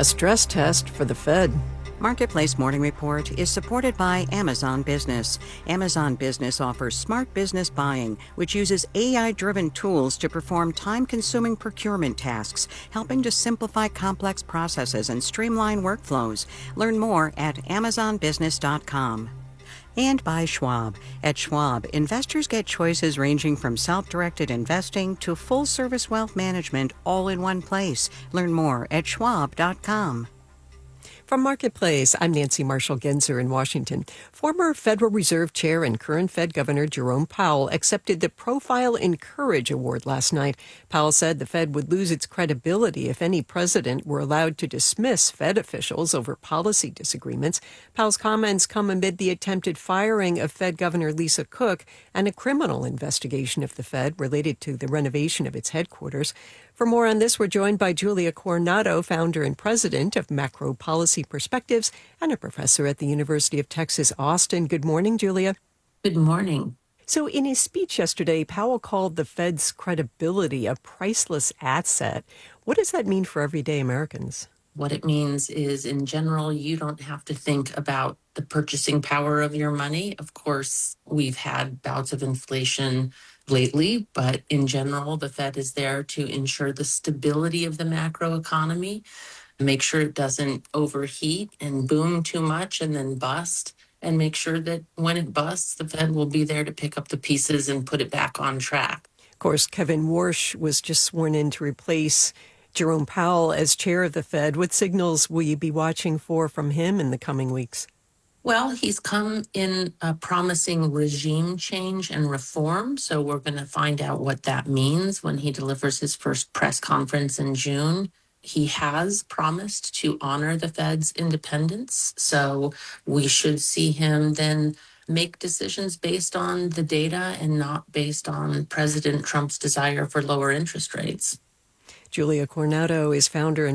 a stress test for the Fed. Marketplace Morning Report is supported by Amazon Business. Amazon Business offers smart business buying, which uses AI-driven tools to perform time-consuming procurement tasks, helping to simplify complex processes and streamline workflows. Learn more at amazonbusiness.com. And by Schwab. At Schwab, investors get choices ranging from self-directed investing to full-service wealth management all in one place. Learn more at schwab.com. From Marketplace, I'm Nancy Marshall-Genzer in Washington. Former Federal Reserve Chair and current Fed Governor Jerome Powell accepted the Profile in Courage Award last night. Powell said the Fed would lose its credibility if any president were allowed to dismiss Fed officials over policy disagreements. Powell's comments come amid the attempted firing of Fed Governor Lisa Cook and a criminal investigation of the Fed related to the renovation of its headquarters. For more on this, we're joined by Julia Coronado, founder and president of Macro Policy Perspectives and a professor at the University of Texas, Austin. Good morning, Julia. Good morning. So in his speech yesterday, Powell called the Fed's credibility a priceless asset. What does that mean for everyday Americans? What it means is, in general, you don't have to think about the purchasing power of your money. Of course, we've had bouts of inflation lately, but in general, the Fed is there to ensure the stability of the macro economy, make sure it doesn't overheat and boom too much and then bust, and make sure that when it busts, the Fed will be there to pick up the pieces and put it back on track. Of course, Kevin Warsh was just sworn in to replace Jerome Powell as chair of the Fed. What signals will you be watching for from him in the coming weeks? Well, he's come in promising regime change and reform, so we're going to find out what that means when he delivers his first press conference in June. He has promised to honor the Fed's independence, so we should see him then make decisions based on the data and not based on President Trump's desire for lower interest rates. Julia Coronado is founder and